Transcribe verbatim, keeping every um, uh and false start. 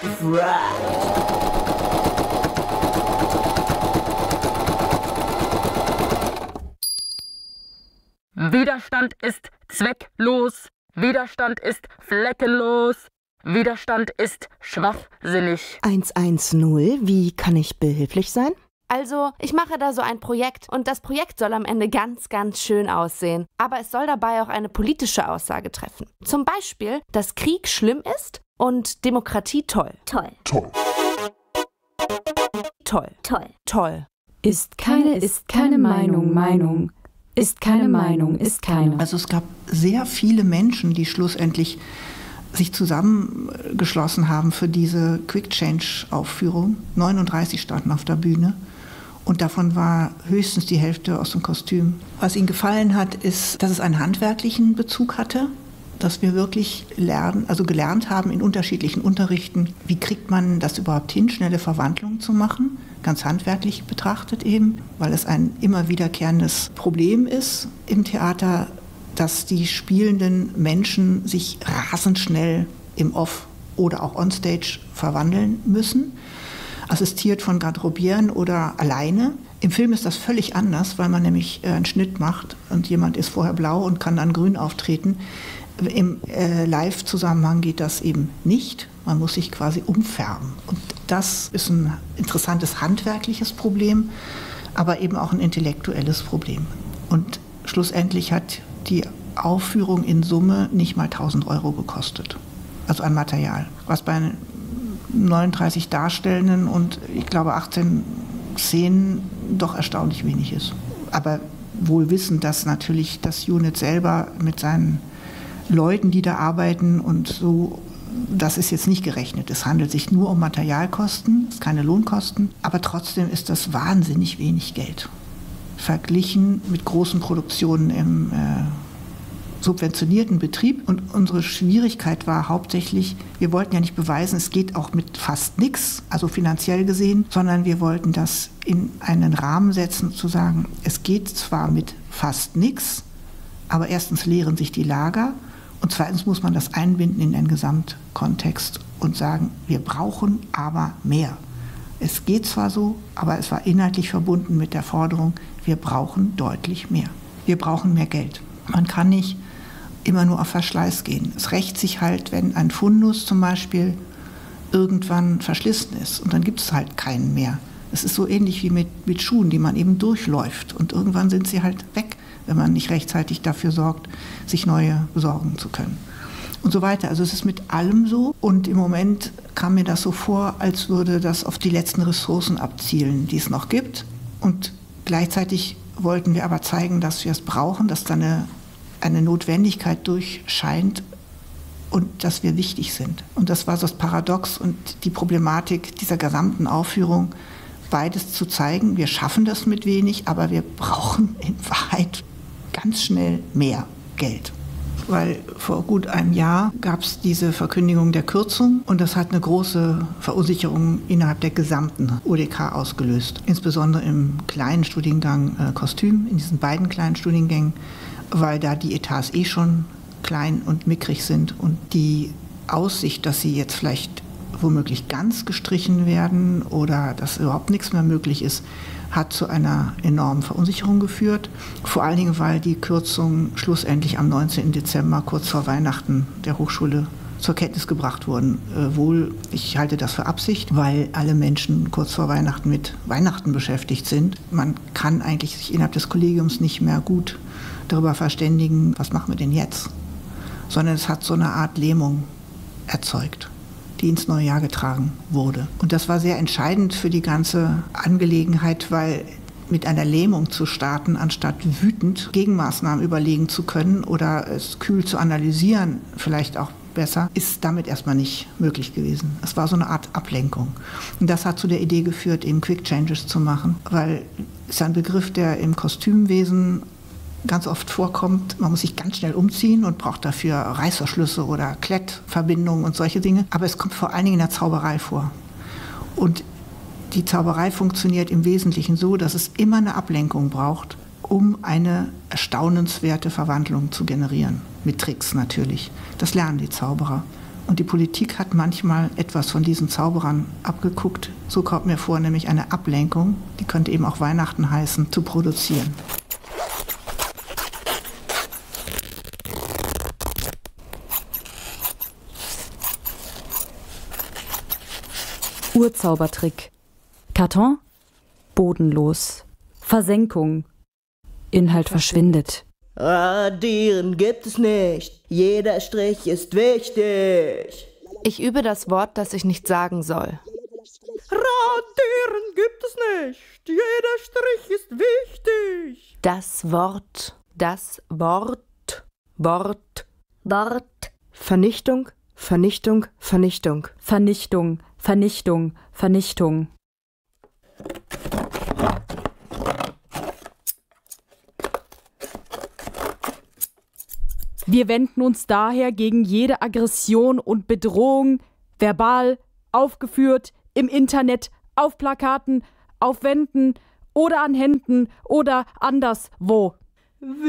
Widerstand ist zwecklos. Widerstand ist fleckenlos. Widerstand ist schwachsinnig. eins eins null, wie kann ich behilflich sein? Also, ich mache da so ein Projekt und das Projekt soll am Ende ganz, ganz schön aussehen. Aber es soll dabei auch eine politische Aussage treffen. Zum Beispiel, dass Krieg schlimm ist und Demokratie toll. Toll. Toll. Toll. Toll. Toll. Ist keine, ist keine Meinung, Meinung. Ist keine Meinung, ist keine. Also es gab sehr viele Menschen, die schlussendlich sich zusammengeschlossen haben für diese Quick-Change-Aufführung. neununddreißig standen auf der Bühne und davon war höchstens die Hälfte aus dem Kostüm. Was ihnen gefallen hat, ist, dass es einen handwerklichen Bezug hatte, dass wir wirklich lernen, also gelernt haben in unterschiedlichen Unterrichten, wie kriegt man das überhaupt hin, schnelle Verwandlungen zu machen, ganz handwerklich betrachtet eben, weil es ein immer wiederkehrendes Problem ist im Theater, dass die spielenden Menschen sich rasend schnell im Off oder auch onstage verwandeln müssen, assistiert von Garderobieren oder alleine. Im Film ist das völlig anders, weil man nämlich einen Schnitt macht und jemand ist vorher blau und kann dann grün auftreten. Im äh, Live-Zusammenhang geht das eben nicht. Man muss sich quasi umfärben. Und das ist ein interessantes handwerkliches Problem, aber eben auch ein intellektuelles Problem. Und schlussendlich hat die Aufführung in Summe nicht mal tausend Euro gekostet. Also an Material. Was bei neununddreißig Darstellenden und ich glaube achtzehn Szenen doch erstaunlich wenig ist. Aber wohl wissend, dass natürlich das Unit selber mit seinen Leuten, die da arbeiten und so, das ist jetzt nicht gerechnet. Es handelt sich nur um Materialkosten, es sind keine Lohnkosten, aber trotzdem ist das wahnsinnig wenig Geld. Verglichen mit großen Produktionen im äh, subventionierten Betrieb. Und unsere Schwierigkeit war hauptsächlich, wir wollten ja nicht beweisen, es geht auch mit fast nichts, also finanziell gesehen, sondern wir wollten das in einen Rahmen setzen, zu sagen, es geht zwar mit fast nichts, aber erstens leeren sich die Lager und zweitens muss man das einbinden in einen Gesamtkontext und sagen, wir brauchen aber mehr. Es geht zwar so, aber es war inhaltlich verbunden mit der Forderung, wir brauchen deutlich mehr. Wir brauchen mehr Geld. Man kann nicht immer nur auf Verschleiß gehen. Es rächt sich halt, wenn ein Fundus zum Beispiel irgendwann verschlissen ist und dann gibt es halt keinen mehr. Es ist so ähnlich wie mit, mit Schuhen, die man eben durchläuft und irgendwann sind sie halt weg, wenn man nicht rechtzeitig dafür sorgt, sich neue besorgen zu können. Und so weiter. Also es ist mit allem so. Und im Moment kam mir das so vor, als würde das auf die letzten Ressourcen abzielen, die es noch gibt. Und gleichzeitig wollten wir aber zeigen, dass wir es brauchen, dass da eine, eine Notwendigkeit durchscheint und dass wir wichtig sind. Und das war so das Paradox und die Problematik dieser gesamten Aufführung, beides zu zeigen. Wir schaffen das mit wenig, aber wir brauchen in Wahrheit ganz schnell mehr Geld. Weil vor gut einem Jahr gab es diese Verkündigung der Kürzung und das hat eine große Verunsicherung innerhalb der gesamten U D K ausgelöst. Insbesondere im kleinen Studiengang äh, Kostüm, in diesen beiden kleinen Studiengängen, weil da die Etats eh schon klein und mickrig sind und die Aussicht, dass sie jetzt vielleicht womöglich ganz gestrichen werden oder dass überhaupt nichts mehr möglich ist, hat zu einer enormen Verunsicherung geführt. Vor allen Dingen, weil die Kürzungen schlussendlich am neunzehnten Dezember, kurz vor Weihnachten, der Hochschule zur Kenntnis gebracht wurden. Äh, wohl, ich halte das für Absicht, weil alle Menschen kurz vor Weihnachten mit Weihnachten beschäftigt sind. Man kann eigentlich sich innerhalb des Kollegiums nicht mehr gut darüber verständigen, was machen wir denn jetzt? Sondern es hat so eine Art Lähmung erzeugt, die ins neue Jahr getragen wurde. Und das war sehr entscheidend für die ganze Angelegenheit, weil mit einer Lähmung zu starten, anstatt wütend Gegenmaßnahmen überlegen zu können oder es kühl zu analysieren, vielleicht auch besser, ist damit erstmal nicht möglich gewesen. Es war so eine Art Ablenkung. Und das hat zu der Idee geführt, eben Quick Changes zu machen, weil es ist ein Begriff, der im Kostümwesen ganz oft vorkommt. Man muss sich ganz schnell umziehen und braucht dafür Reißverschlüsse oder Klettverbindungen und solche Dinge. Aber es kommt vor allen Dingen in der Zauberei vor. Und die Zauberei funktioniert im Wesentlichen so, dass es immer eine Ablenkung braucht, um eine erstaunenswerte Verwandlung zu generieren. Mit Tricks natürlich. Das lernen die Zauberer. Und die Politik hat manchmal etwas von diesen Zauberern abgeguckt. So kommt mir vor, nämlich eine Ablenkung, die könnte eben auch Weihnachten heißen, zu produzieren. Urzaubertrick. Karton? Bodenlos. Versenkung. Inhalt verschwindet. Radieren gibt es nicht. Jeder Strich ist wichtig. Ich übe das Wort, das ich nicht sagen soll. Radieren gibt es nicht. Jeder Strich ist wichtig. Das Wort, das Wort, Wort, Wort. Vernichtung, Vernichtung, Vernichtung. Vernichtung, Vernichtung, Vernichtung. Wir wenden uns daher gegen jede Aggression und Bedrohung, verbal, aufgeführt, im Internet, auf Plakaten, auf Wänden oder an Händen oder anderswo.